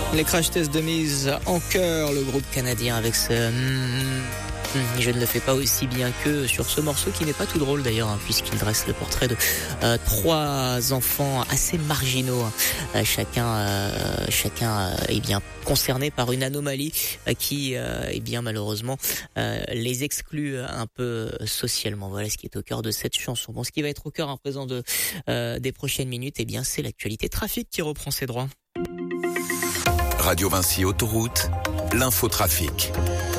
Les crash tests de mise en chœur, le groupe canadien avec ce je ne le fais pas aussi bien qu'eux sur ce morceau qui n'est pas tout drôle d'ailleurs, puisqu'il dresse le portrait de trois enfants assez marginaux, chacun est bien concerné par une anomalie qui malheureusement les exclut un peu socialement. Voilà ce qui est au cœur de cette chanson. Bon, ce qui va être au cœur à présent des prochaines minutes, c'est l'actualité trafic qui reprend ses droits. Radio Vinci Autoroute, l'infotrafic.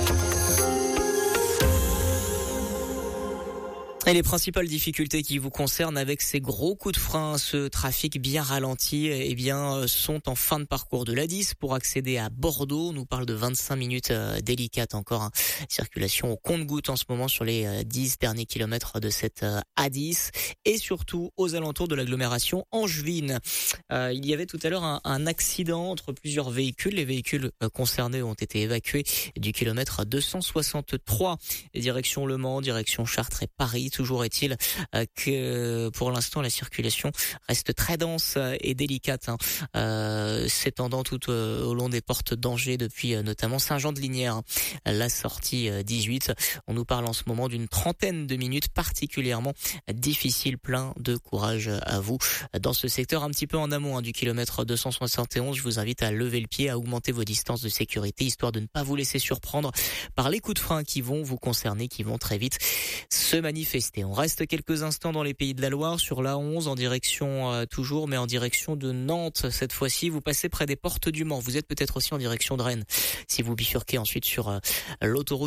Et les principales difficultés qui vous concernent avec ces gros coups de frein, ce trafic bien ralenti, sont en fin de parcours de l'A10 pour accéder à Bordeaux. On nous parle de 25 minutes délicates encore. Circulation au compte-gouttes en ce moment sur les 10 derniers kilomètres de cette A10 et surtout aux alentours de l'agglomération angevine. Il y avait tout à l'heure un accident entre plusieurs véhicules. Les véhicules concernés ont été évacués du kilomètre 263, direction Le Mans, direction Chartres et Paris. Toujours est-il que pour l'instant la circulation reste très dense et délicate, s'étendant tout au long des portes d'Angers depuis notamment Saint-Jean-de-Lignières, la sortie 18. On nous parle en ce moment d'une trentaine de minutes particulièrement difficiles. Plein de courage à vous dans ce secteur un petit peu en amont du kilomètre 271. Je vous invite à lever le pied, à augmenter vos distances de sécurité, histoire de ne pas vous laisser surprendre par les coups de frein qui vont vous concerner, qui vont très vite se manifester. On reste quelques instants dans les Pays de la Loire sur l'A11 en direction mais en direction de Nantes cette fois-ci. Vous passez près des portes du Mans. Vous êtes peut-être aussi en direction de Rennes si vous bifurquez ensuite sur l'autoroute